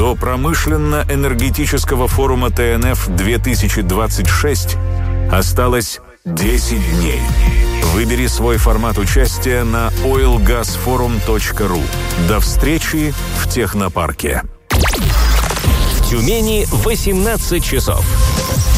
До промышленно-энергетического форума ТНФ-2026 осталось 10 дней. Выбери свой формат участия на oilgasforum.ru. До встречи в технопарке. В Тюмени 18 часов.